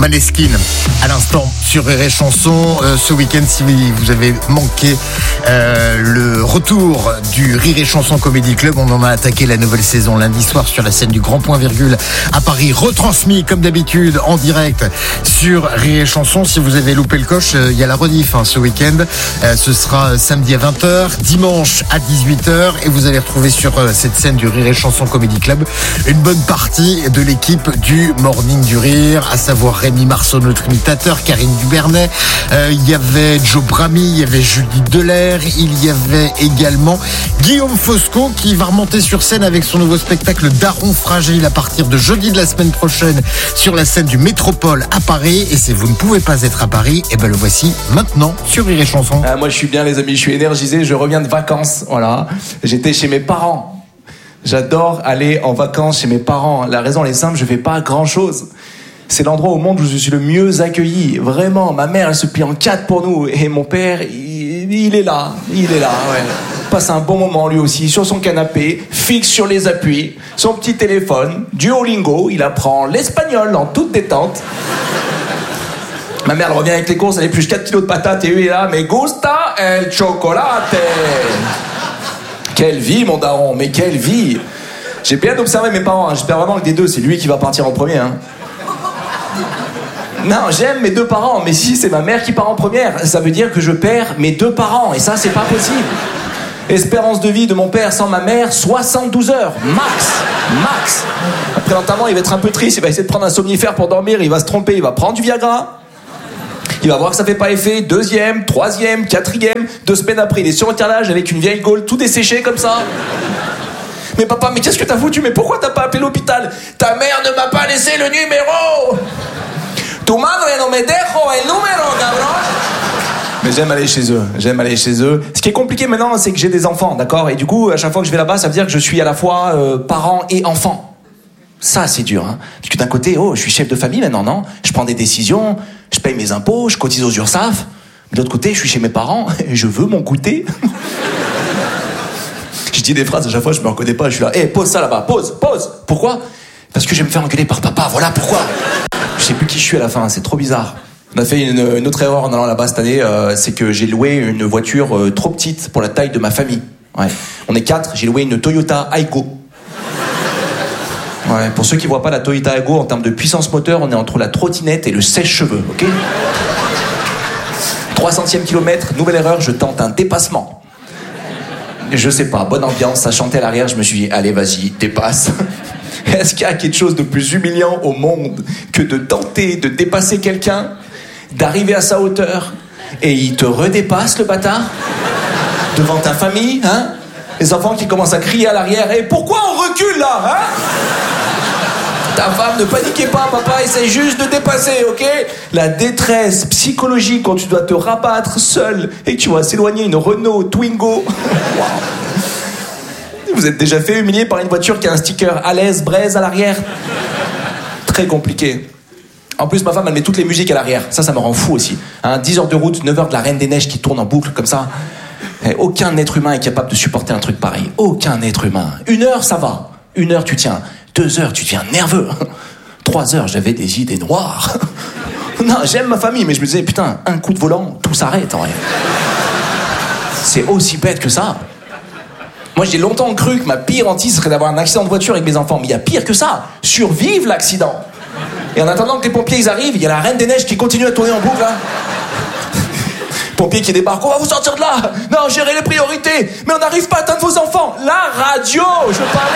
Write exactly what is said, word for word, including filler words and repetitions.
Maneskin à l'instant sur Rire et Chanson. Euh, ce week-end, si vous avez manqué euh, le retour du Rire et Chanson Comedy Club, on en a attaqué la nouvelle saison lundi soir sur la scène du Grand Point Virgule à Paris, retransmis comme d'habitude en direct sur Rire et Chanson. Si vous avez loupé le coche, il euh, y a la rediff hein, ce week-end. Euh, ce sera samedi à vingt heures, dimanche à dix-huit heures, et vous allez retrouver sur euh, cette scène du Rire et Chanson Comedy Club une bonne partie de l'équipe du Morning du Rire, à savoir Rémi Marceau, notre imitateur, Karine Dubernet, euh, il y avait Joe Bramy, il y avait Julie Delair, il y avait également Guillaume Fosco qui va remonter sur scène avec son nouveau spectacle Daron Fragile à partir de jeudi de la semaine prochaine sur la scène du Métropole à Paris. Et si vous ne pouvez pas être à Paris, et ben le voici maintenant sur Rire et Chanson. Ah, moi je suis bien les amis, je suis énergisé, je reviens de vacances, voilà. J'étais chez mes parents. J'adore aller en vacances chez mes parents. La raison elle est simple, je fais pas grand chose. C'est l'endroit au monde où je suis le mieux accueilli. Vraiment, ma mère, elle se plie en quatre pour nous. Et mon père, il, il est là. Il est là, ouais. Passe un bon moment, lui aussi, sur son canapé, fixe sur les appuis, son petit téléphone, Duolingo, il apprend l'espagnol en toute détente. Ma mère, elle revient avec les courses, elle épluche quatre kilos de patates et lui est là, mais gusta el chocolate. Quelle vie, mon daron, mais quelle vie. J'ai bien observé mes parents, hein. J'espère vraiment que des deux, c'est lui qui va partir en premier, hein. Non, j'aime mes deux parents, mais si c'est ma mère qui part en première, ça veut dire que je perds mes deux parents, et ça, c'est pas possible. Espérance de vie de mon père sans ma mère, soixante-douze heures, max, max. Après l'enterrement, il va être un peu triste, il va essayer de prendre un somnifère pour dormir, il va se tromper, il va prendre du Viagra. Il va voir que ça fait pas effet, deuxième, troisième, quatrième, deux semaines après, il est sur le carrelage avec une vieille gaule tout desséchée comme ça. Mais papa, mais qu'est-ce que t'as foutu? Mais pourquoi t'as pas appelé l'hôpital? Ta mère ne m'a pas laissé le numéro. Tu madre no me dejo el número, cabrón. Mais j'aime aller chez eux, j'aime aller chez eux. Ce qui est compliqué maintenant, c'est que j'ai des enfants, d'accord? Et du coup, à chaque fois que je vais là-bas, ça veut dire que je suis à la fois euh, parent et enfant. Ça, c'est dur, hein. Parce que d'un côté, oh, je suis chef de famille maintenant, non? Je prends des décisions, je paye mes impôts, je cotise aux URSSAF. Mais de l'autre côté, je suis chez mes parents et je veux mon goûter. Je dis des phrases, à chaque fois, je me reconnais pas. Je suis là, hé, hey, pose ça là-bas, pose, pose. Pourquoi? Parce que je vais me faire engueuler par papa, voilà pourquoi. Je sais plus qui je suis à la fin, c'est trop bizarre. On a fait une, une autre erreur en allant là-bas cette année, euh, c'est que j'ai loué une voiture euh, trop petite pour la taille de ma famille. Ouais. On est quatre, j'ai loué une Toyota Aygo. Ouais. Pour ceux qui voient pas la Toyota Aygo, en termes de puissance moteur, on est entre la trottinette et le sèche-cheveux, ok? trois centièmes kilomètre, nouvelle erreur, je tente un dépassement. Je sais pas, bonne ambiance, ça chantait à l'arrière, je me suis dit, allez vas-y, dépasse. Est-ce qu'il y a quelque chose de plus humiliant au monde que de tenter de dépasser quelqu'un, d'arriver à sa hauteur, et il te redépasse, le bâtard, devant ta famille, hein? Les enfants qui commencent à crier à l'arrière, et pourquoi on recule là, hein? Ta femme, ne paniquez pas, papa essaye juste de dépasser, ok? La détresse psychologique quand tu dois te rabattre seul et que tu vas s'éloigner une Renault Twingo. Wow. Vous êtes déjà fait humilier par une voiture qui a un sticker à l'aise, braise à l'arrière? Très compliqué. En plus, ma femme, elle met toutes les musiques à l'arrière. Ça, ça me rend fou aussi. Hein, dix heures de route, neuf heures de la Reine des Neiges qui tourne en boucle comme ça. Et aucun être humain est capable de supporter un truc pareil. Aucun être humain. Une heure, ça va. Une heure, tu tiens. Deux heures, tu deviens nerveux. Trois heures, j'avais des idées noires. Non, j'aime ma famille, mais je me disais, putain, un coup de volant, tout s'arrête en vrai. C'est aussi bête que ça. Moi, j'ai longtemps cru que ma pire hantise serait d'avoir un accident de voiture avec mes enfants. Mais il y a pire que ça. Survivre l'accident. Et en attendant que les pompiers ils arrivent, il y a la Reine des Neiges qui continue à tourner en boucle, là. Pompiers qui débarquent, on va vous sortir de là. Non, gérez les priorités. Mais on n'arrive pas à atteindre vos enfants. La radio, je parle.